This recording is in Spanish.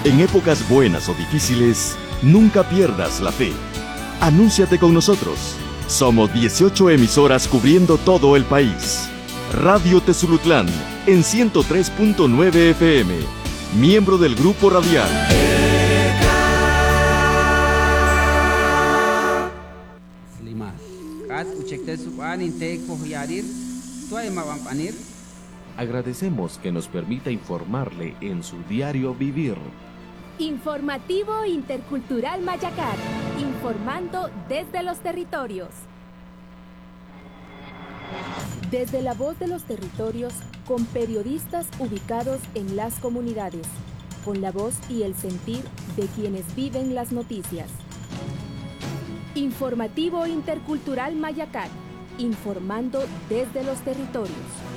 En épocas buenas o difíciles, nunca pierdas la fe. Anúnciate con nosotros. Somos 18 emisoras cubriendo todo el país. Radio Tezulutlán en 103.9 FM. Miembro del Grupo Radial. Agradecemos que nos permita informarle en su diario vivir. Informativo Intercultural Mayacat, informando desde los territorios. Desde la voz de los territorios, con periodistas ubicados en las comunidades, con la voz y el sentir de quienes viven las noticias. Informativo Intercultural Mayacat, informando desde los territorios.